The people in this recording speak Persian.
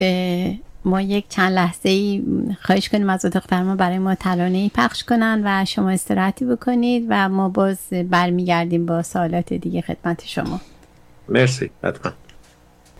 ما یک چند لحظه ای خواهش کنیم از اتاق فرمان برای ما ترانه‌ای پخش کنن و شما استراحتی بکنید و ما باز برمیگردیم با سوالات دیگه خدمت شما. مرسی. حتما.